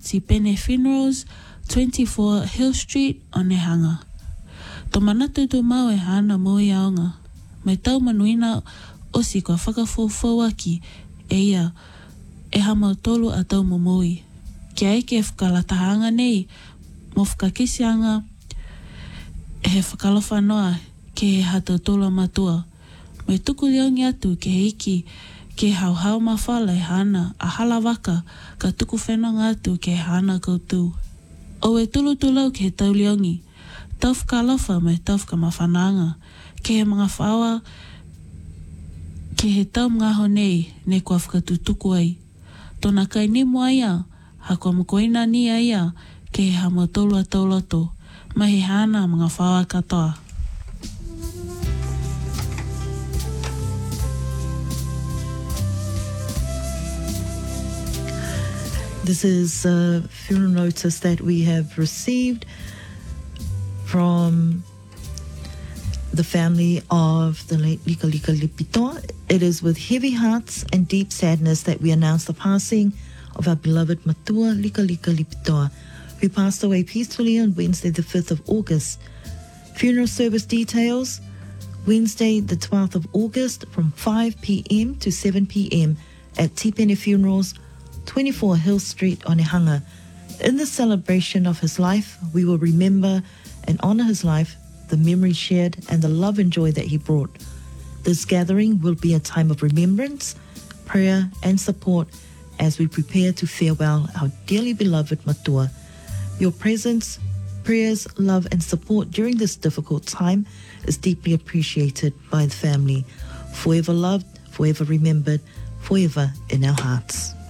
Tipene Funerals, 24 Hill Street, Onehanga. Tō manatu tō mau e hana mo i aonga. Mai tau manuina osi kua whakafōwhau aki e ia e hamau tolu a tau momoi. Kia eke e whakalatahanga nei, mo whakakisianga e he whakalofa noa ke he hatau tolu matua. Mai tuku leongi atu ke he iki ke hauhau mawhala e hana a hala waka ka tuku whenanga atu ke he hana koutu. O e tulu tulau ke he tau leongi, tau whakalofa mai tau whakamawhananga, ke he mga whawa ke he tau mga honei ne kua whakatutuku ai. Tōna kai ni mua ia, ha kua mukoina ni ia ke he hamotolu a tauloto, mai he hana mga whawa katoa. This is a funeral notice that we have received from the family of the late Lika Lika Lipitoa. It is with heavy hearts and deep sadness that we announce the passing of our beloved Matua Lika Lika Lipitoa, who passed away peacefully on Wednesday the 5th of August. Funeral service details, Wednesday the 12th of August from 5 p.m. to 7 p.m. at Tipene Funerals, 24 Hill Street, Onehanga. In the celebration of his life, we will remember and honour his life, the memories shared, and the love and joy that he brought. This gathering will be a time of remembrance, prayer, and support as we prepare to farewell our dearly beloved Matua. Your presence, prayers, love, and support during this difficult time is deeply appreciated by the family. Forever loved, forever remembered, forever in our hearts.